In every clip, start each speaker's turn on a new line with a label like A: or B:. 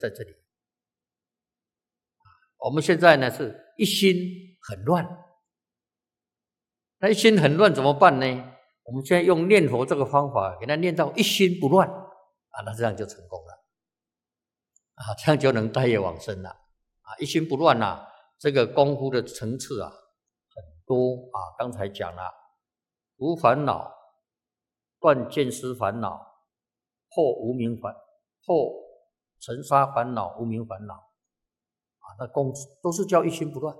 A: 在这里。我们现在呢是一心很乱，那一心很乱怎么办呢？我们现在用念佛这个方法，给它念到一心不乱那这样就成功了这样就能带业往生了一心不乱这个功夫的层次很多刚才讲了，除烦恼，断见思烦恼，破无明烦，破尘沙烦恼、无明烦恼那功都是叫一心不乱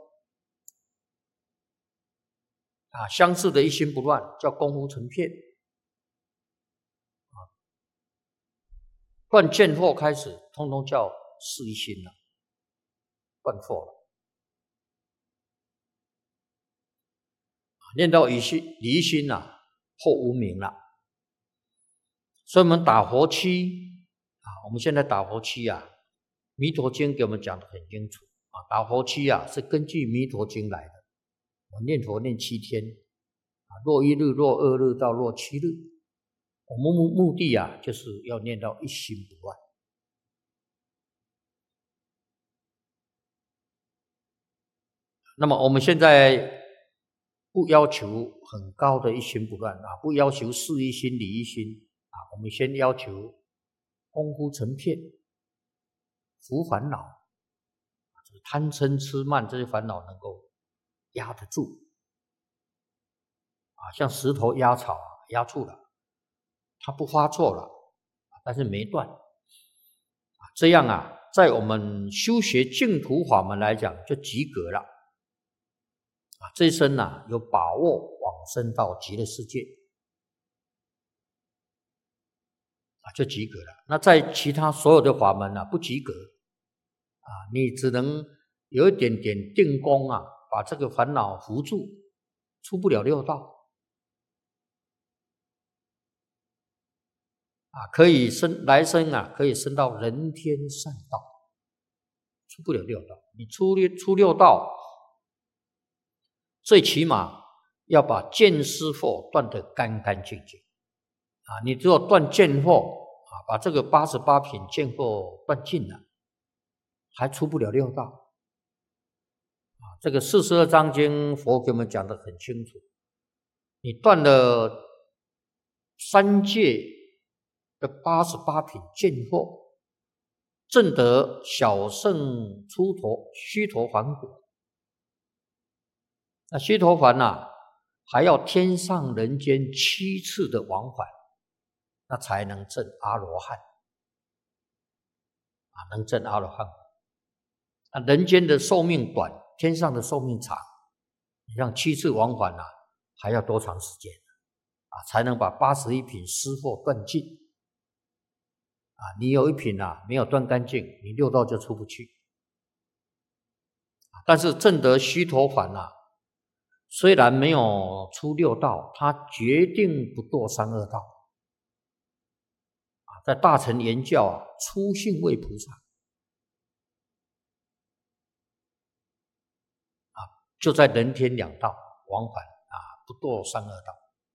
A: 相似的一心不乱叫功夫成片断见惑开始，通通叫是一心了，断惑了念到离心破无明了。所以我们打佛七我们现在打佛七弥陀经给我们讲得很清楚打佛七是根据弥陀经来的。我念佛念7天若1日、若2日到若7日，我们目的就是要念到一心不乱。那么我们现在不要求很高的一心不乱不要求事一心、理一心我们先要求功夫成片，伏烦恼贪嗔痴慢这些烦恼能够压得住像石头压草压住了，它不发作了但是没断这样在我们修学净土法门来讲就及格了这一生有把握往生到极乐世界就及格了。那在其他所有的法门不及格你只能有一点点定功把这个烦恼扶住，出不了六道可以来生可以升到人天善道，出不了六道。你出六道，最起码要把见思惑断得干干净净你只有断见惑把这个88品见惑断尽了，还出不了六道这个42章经佛给我们讲得很清楚，你断了三界的88品见惑，证得小圣出头须陀洹果。那须陀洹还要天上人间7次的往返，那才能证阿罗汉能证阿罗汉。人间的寿命短，天上的寿命长，你像7次往返还要多长时间才能把81品湿惑断尽你有一品没有断干净，你六道就出不去但是证得须陀洹虽然没有出六道，他决定不堕三恶道在大乘言教初信位菩萨就在人天两道往返不堕三恶道。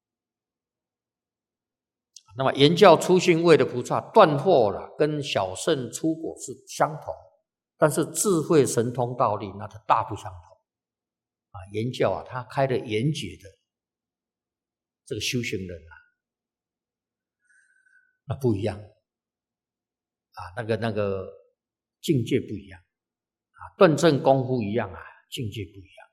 A: 那么言教初信位的菩萨断惑跟小圣出果是相同，但是智慧神通道力那它大不相同言教他开了言解的这个修行人那不一样那个境界不一样断证功夫一样境界不一样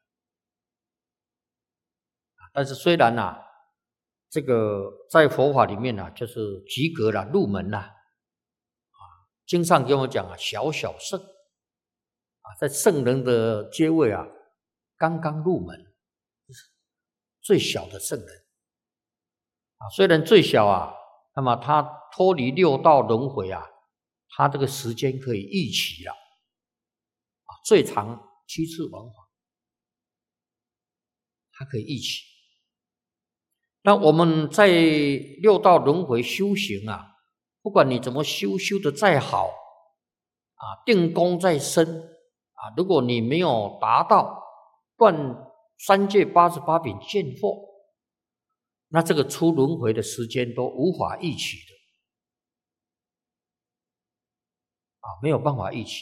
A: 但是虽然这个在佛法里面就是及格了，入门了经上跟我讲小小圣在圣人的阶位刚刚入门，最小的圣人虽然最小那么他脱离六道轮回他这个时间可以一期了最长7次往返，他可以一期。那我们在六道轮回修行不管你怎么修得再好定功再深如果你没有达到断三界88品见惑，那这个出轮回的时间都无法预期没有办法预期。